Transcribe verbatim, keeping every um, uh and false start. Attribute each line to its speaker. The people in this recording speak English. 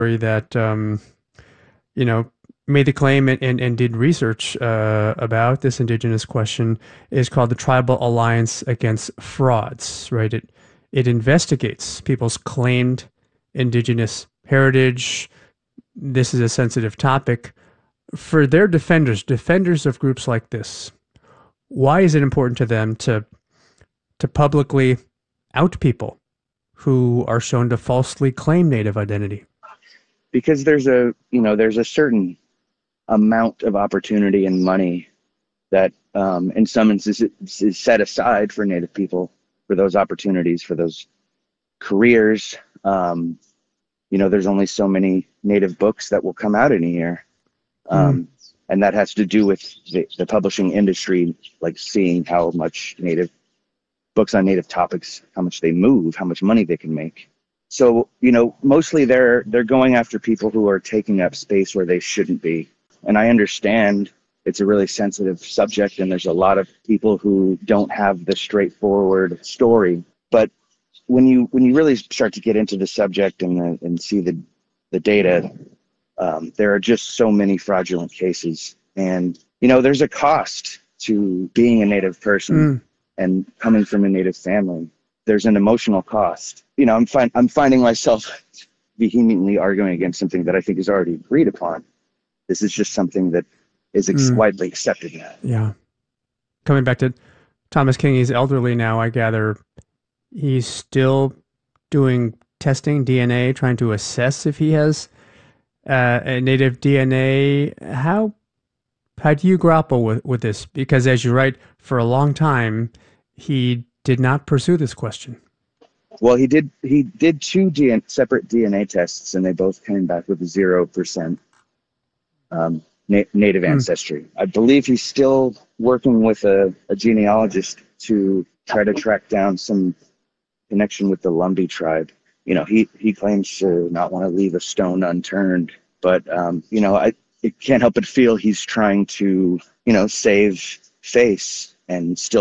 Speaker 1: that um, you know made the claim and, and, and did research uh, about this indigenous question is called the Tribal Alliance Against Frauds, right? It it investigates people's claimed indigenous heritage. This is a sensitive topic. For their defenders, defenders of groups like this, why is it important to them to to publicly out people who are shown to falsely claim Native identity?
Speaker 2: Because there's a, you know, there's a certain amount of opportunity and money that um, in some instances is set aside for Native people, for those opportunities, for those careers. Um, you know, there's only so many Native books that will come out in a year. Um, mm. And that has to do with the, the publishing industry, like seeing how much Native books on Native topics, how much they move, how much money they can make. So, you know, mostly they're they're going after people who are taking up space where they shouldn't be. And I understand it's a really sensitive subject, and there's a lot of people who don't have the straightforward story. But when you when you really start to get into the subject and the, and see the the data, um, there are just so many fraudulent cases. And, you know, there's a cost to being a Native person mm. and coming from a Native family. There's an emotional cost. You know, I'm find, I'm finding myself vehemently arguing against something that I think is already agreed upon. This is just something that is ex- mm. widely accepted now.
Speaker 1: Yeah. Coming back to Thomas King, he's elderly now, I gather. He's still doing testing D N A, trying to assess if he has uh, a Native D N A. How how do you grapple with, with this? Because as you write, for a long time, he did not pursue this question.
Speaker 2: Well, he did. He did two D N A, separate D N A tests, and they both came back with zero percent um, na- Native mm. ancestry. I believe he's still working with a, a genealogist to try to track down some connection with the Lumbee tribe. You know, he he claims to not want to leave a stone unturned, but um, you know, I it can't help but feel he's trying to, you know, save face and still